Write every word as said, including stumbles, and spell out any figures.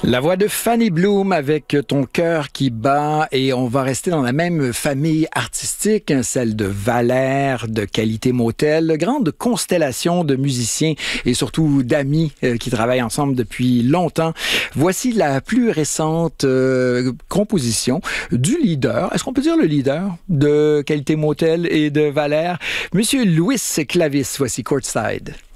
La voix de Fanny Bloom avec Ton cœur qui bat, et on va rester dans la même famille artistique, celle de Valère, de Qualité Motel, grande constellation de musiciens et surtout d'amis euh, qui travaillent ensemble depuis longtemps. Voici la plus récente euh, composition du leader, est-ce qu'on peut dire le leader de Qualité Motel et de Valère, Monsieur Louis Clavis. Voici Courtside.